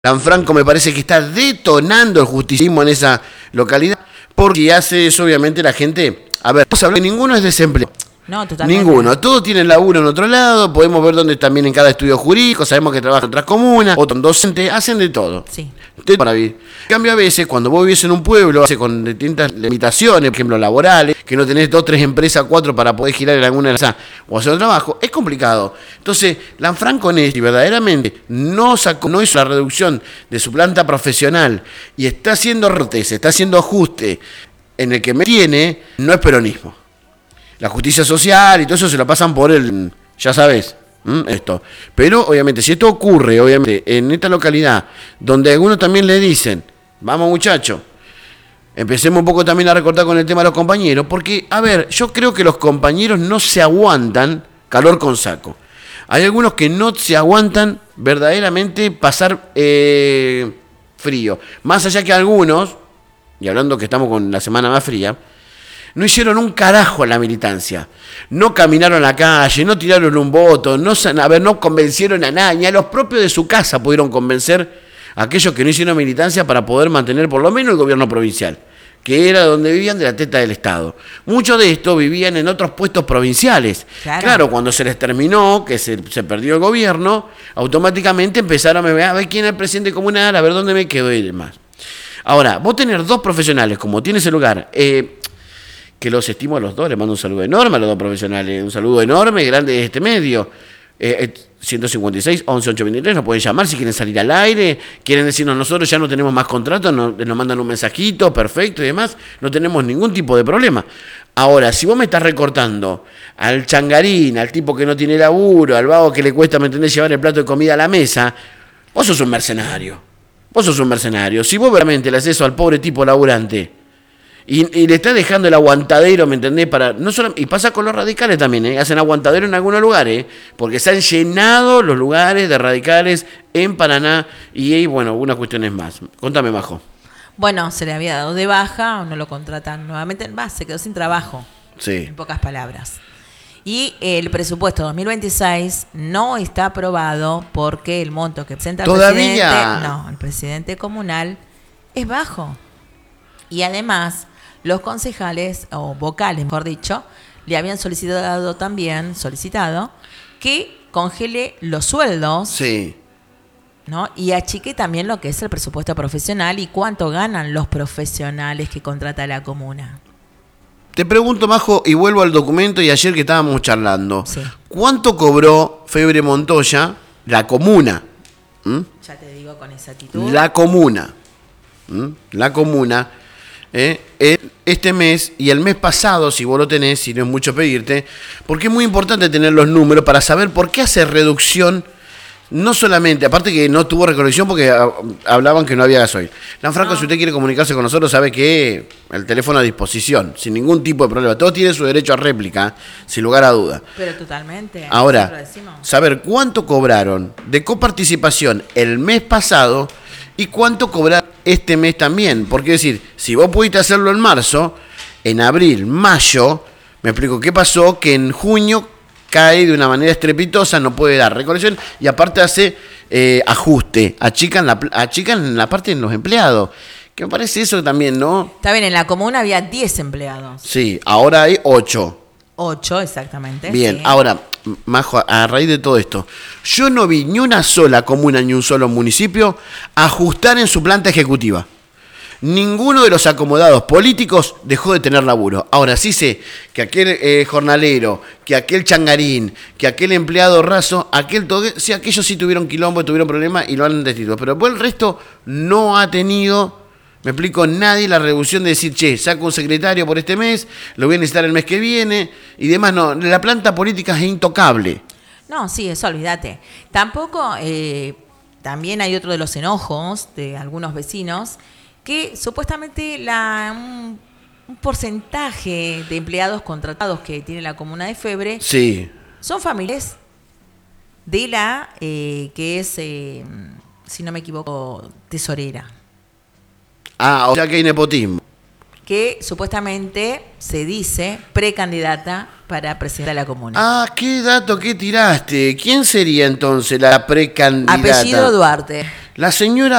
Lanfranco me parece que está detonando el justicialismo en esa localidad, porque hace eso, obviamente, la gente. A ver, vamos a hablar que ninguno es desempleado. No, totalmente. Ninguno. Todos tienen laburo en otro lado, podemos ver dónde también en cada estudio jurídico, sabemos que trabajan en otras comunas, otros docentes, hacen de todo. Sí. Para vivir. En cambio, a veces, cuando vos vivís en un pueblo, con distintas limitaciones, por ejemplo, laborales, que no tenés 2, 3 empresas, 4 para poder girar en alguna de esas o hacer un trabajo, es complicado. Entonces, Lanfranco Nesti verdaderamente no hizo la reducción de su planta profesional y está haciendo recortes, está haciendo ajuste en el que me tiene, no es peronismo. La justicia social y todo eso se lo pasan por el, ya sabes, esto. Pero obviamente, si esto ocurre, obviamente, en esta localidad, donde algunos también le dicen, vamos muchachos, empecemos un poco también a recortar con el tema de los compañeros, porque, a ver, yo creo que los compañeros no se aguantan calor con saco. Hay algunos que no se aguantan verdaderamente pasar frío. Más allá que algunos, y hablando que estamos con la semana más fría, no hicieron un carajo a la militancia. No caminaron a la calle, no tiraron un voto, no convencieron a nadie, ni a los propios de su casa pudieron convencer a aquellos que no hicieron militancia para poder mantener por lo menos el gobierno provincial, que era donde vivían de la teta del Estado. Muchos de estos vivían en otros puestos provinciales. Claro, cuando se les terminó, que se perdió el gobierno, automáticamente empezaron a ver quién es el presidente comunal, a ver dónde me quedo y demás. Ahora, vos tener 2 profesionales, como tiene ese lugar, que los estimo a los dos, les mando un saludo enorme a los 2 profesionales, un saludo enorme, grande de este medio. 156 11 823, nos pueden llamar si quieren salir al aire, quieren decirnos nosotros ya no tenemos más contrato, nos mandan un mensajito, perfecto y demás, no tenemos ningún tipo de problema. Ahora, si vos me estás recortando al changarín, al tipo que no tiene laburo, al vago que le cuesta, ¿me entendés?, llevar el plato de comida a la mesa, vos sos un mercenario. Vos sos un mercenario. Si vos realmente le haces eso al pobre tipo laburante y le estás dejando el aguantadero, ¿me entendés? Y pasa con los radicales también, hacen aguantadero en algunos lugares, porque se han llenado los lugares de radicales en Paraná y bueno, algunas cuestiones más. Contame, Majo. Bueno, se le había dado de baja, no lo contratan nuevamente, se quedó sin trabajo, sí, en pocas palabras. Y el presupuesto 2026 no está aprobado porque el monto que presenta el presidente comunal es bajo. Y además, los concejales, o vocales, mejor dicho, le habían solicitado que congele los sueldos. Sí. ¿No? Y achique también lo que es el presupuesto profesional y cuánto ganan los profesionales que contrata la comuna. Te pregunto, Majo, y vuelvo al documento y ayer que estábamos charlando. Sí. ¿Cuánto cobró Febre Montoya, la comuna? Ya te digo con exactitud. La comuna. Este mes y el mes pasado, si vos lo tenés, si no es mucho pedirte, porque es muy importante tener los números para saber por qué hace reducción. No solamente, aparte que no tuvo recolección porque hablaban que no había gasoil. Lanfranco, si usted quiere comunicarse con nosotros, sabe que el teléfono a disposición, sin ningún tipo de problema. Todos tienen su derecho a réplica, sin lugar a duda. Pero totalmente. Ahora, saber cuánto cobraron de coparticipación el mes pasado y cuánto cobraron este mes también. Porque es decir, si vos pudiste hacerlo en marzo, en abril, mayo, me explico qué pasó, que en junio cae de una manera estrepitosa, no puede dar recolección y aparte hace ajuste, achican la parte de los empleados. Que me parece eso también, ¿no? Está bien, en la comuna había 10 empleados. Sí, ahora hay 8. 8, exactamente. Bien, sí. Ahora, Majo, a raíz de todo esto, yo no vi ni una sola comuna ni un solo municipio ajustar en su planta ejecutiva. Ninguno de los acomodados políticos dejó de tener laburo. Ahora sí sé que aquel jornalero, que aquel changarín, que aquel empleado raso, aquellos sí tuvieron quilombo, tuvieron problemas y lo han destituido. Pero por el resto no ha tenido, me explico, nadie la revolución de decir, saco un secretario por este mes, lo voy a necesitar el mes que viene y demás. No, la planta política es intocable. No, sí, eso olvídate. Tampoco, también hay otro de los enojos de algunos vecinos, que supuestamente un porcentaje de empleados contratados que tiene la comuna de Febre son familiares de la que es, si no me equivoco, tesorera. O sea que hay nepotismo. Que supuestamente se dice precandidata para presidenta de la comuna. ¿Qué dato que tiraste? ¿Quién sería entonces la precandidata? Apellido Duarte. La señora